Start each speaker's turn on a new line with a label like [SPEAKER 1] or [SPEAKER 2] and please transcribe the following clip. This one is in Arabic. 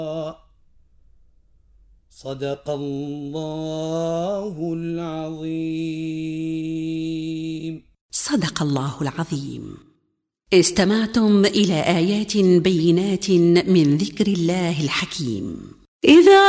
[SPEAKER 1] صدق الله العظيم.
[SPEAKER 2] صدق الله العظيم. استمعتم إلى آيات بينات من ذكر الله الحكيم. إذا